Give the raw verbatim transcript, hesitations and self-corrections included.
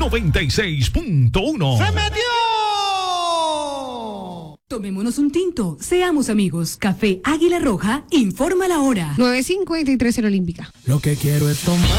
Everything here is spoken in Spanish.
noventa y seis punto uno. ¡Se metió! Tomémonos un tinto, seamos amigos. Café Águila Roja, informa la hora. nueve cincuenta y tres en Olímpica. Lo que quiero es tomar.